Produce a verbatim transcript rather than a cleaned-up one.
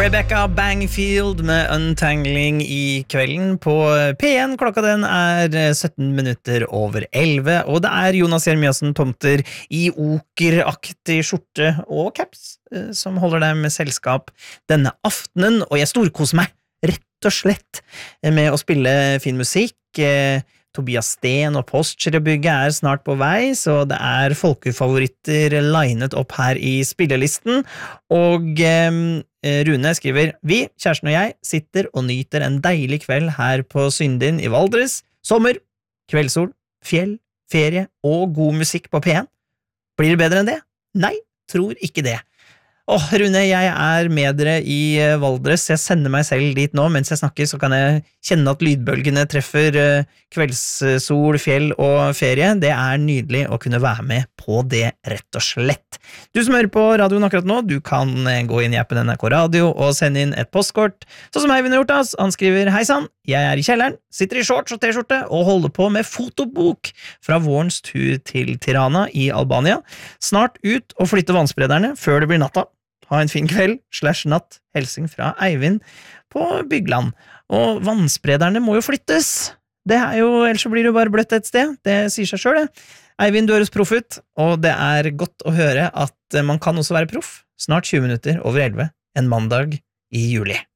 Rebecca Bangfield med Untangling i kvelden på P en. Klokka den er sytten minutter over elleve, og det er Jonas Jeremiassen Tomter i okeraktig skjorte og caps som holder deg med selskap denne aftenen, og jeg storkoser meg rett og slett med å spille fin musikk. Tobias Sten og Postgirobygget er snart på vei, så det er folkefavoritter linet opp her i spillelisten, og eh, Rune skriver: Vi, kjæresten og jeg, sitter og nyter en deilig kveld her på Syndin i Valdres. Sommer, kveldssol, fjell, ferie og god musikk på P en. Blir det bedre enn det? Nei, tror ikke det. Åh, Rune, jeg er med dere i Valdres. Jeg sender meg selv dit nå. Mens jeg snakker, så kan jeg kjenne at lydbølgene treffer kveldssol, fjell og ferie. Det er nydelig å kunne være med på det, rett og slett. Du som hører på radioen akkurat nå, du kan gå inn i appen N R K Radio og sende inn et postkort, sånn som Eivind har gjort. Han skriver: Hei sann, jeg er i kjelleren, sitter i shorts og t-skjorte og holder på med fotobok fra vårens tur til Tirana i Albania. Snart ut og flytte vannsprederne før det blir natta. Ha en fin kveld, slash natt, helsing fra Eivind på Bygland. Og vannsprederne må jo flyttes. Det er jo, ellers så blir det jo bare bløtt et sted. Det sier seg selv, det. Eivind, du høres proff ut, og det er godt å høre at man kan også være proff. Snart tjue minutter over elleve, en mandag i juli.